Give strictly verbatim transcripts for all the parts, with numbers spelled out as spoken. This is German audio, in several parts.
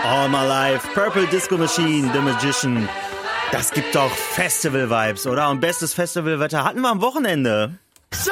All My Life, Purple Disco Machine, The Magician. Das gibt doch Festival-Vibes, oder? Und bestes Festivalwetter hatten wir am Wochenende. Summer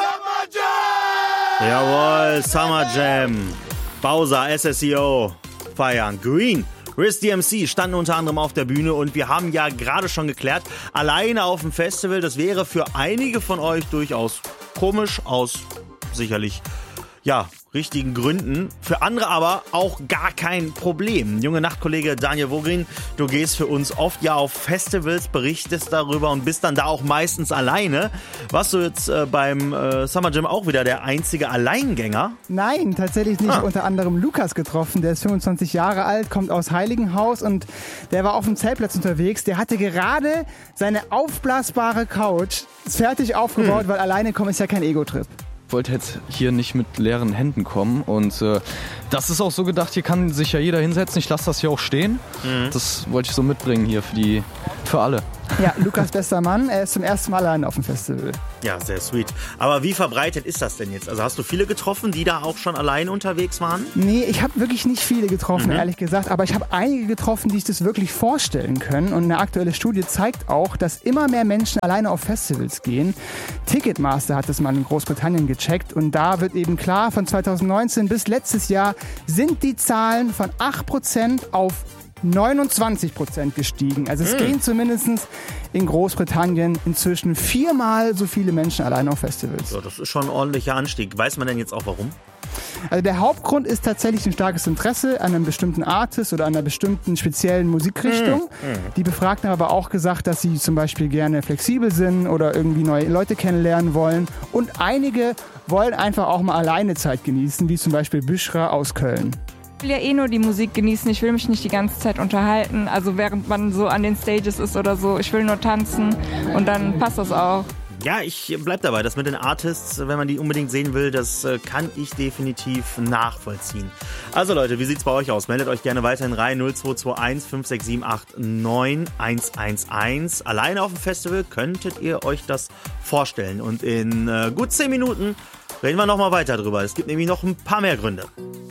Jam! Jawohl, Summer Jam. Bowser, S S E O feiern. Green, Riz D M C standen unter anderem auf der Bühne und wir haben ja gerade schon geklärt, alleine auf dem Festival, das wäre für einige von euch durchaus komisch, aus sicherlich, ja, richtigen Gründen. Für andere aber auch gar kein Problem. Junge Nachtkollege Daniel Vogrin, du gehst für uns oft ja auf Festivals, berichtest darüber und bist dann da auch meistens alleine. Warst du jetzt äh, beim äh, Summer Jam auch wieder der einzige Alleingänger? Nein, tatsächlich nicht. Ah. Unter anderem Lukas getroffen, der ist fünfundzwanzig Jahre alt, kommt aus Heiligenhaus und der war auf dem Zeltplatz unterwegs. Der hatte gerade seine aufblasbare Couch fertig aufgebaut, hm. weil alleine kommen ist ja kein Ego-Trip. Ich wollte jetzt hier nicht mit leeren Händen kommen und äh, das ist auch so gedacht, hier kann sich ja jeder hinsetzen, ich lasse das hier auch stehen. Mhm. Das wollte ich so mitbringen hier für die, für alle. Ja, Lukas bester Mann, er ist zum ersten Mal allein auf dem Festival. Ja, sehr sweet. Aber wie verbreitet ist das denn jetzt? Also hast du viele getroffen, die da auch schon allein unterwegs waren? Nee, ich habe wirklich nicht viele getroffen, mhm. ehrlich gesagt. Aber ich habe einige getroffen, die sich das wirklich vorstellen können. Und eine aktuelle Studie zeigt auch, dass immer mehr Menschen alleine auf Festivals gehen. Ticketmaster hat das mal in Großbritannien gecheckt. Und da wird eben klar, von zweitausendneunzehn bis letztes Jahr sind die Zahlen von acht Prozent auf neunundzwanzig Prozent gestiegen. Also es mhm. gehen zumindest in Großbritannien inzwischen viermal so viele Menschen allein auf Festivals. Ja, das ist schon ein ordentlicher Anstieg. Weiß man denn jetzt auch warum? Also der Hauptgrund ist tatsächlich ein starkes Interesse an einem bestimmten Artist oder einer bestimmten speziellen Musikrichtung. Mhm. Die Befragten haben aber auch gesagt, dass sie zum Beispiel gerne flexibel sind oder irgendwie neue Leute kennenlernen wollen. Und einige wollen einfach auch mal alleine Zeit genießen, wie zum Beispiel Büschra aus Köln. Ich will ja eh nur die Musik genießen, ich will mich nicht die ganze Zeit unterhalten, also während man so an den Stages ist oder so, ich will nur tanzen und dann passt das auch. Ja, ich bleib dabei, das mit den Artists, wenn man die unbedingt sehen will, das äh, kann ich definitiv nachvollziehen. Also Leute, wie sieht's bei euch aus? Meldet euch gerne weiterhin rein, null zwei zwei eins fünf sechs sieben acht neun eins eins eins. Alleine auf dem Festival könntet ihr euch das vorstellen und in äh, gut zehn Minuten reden wir nochmal weiter drüber. Es gibt nämlich noch ein paar mehr Gründe.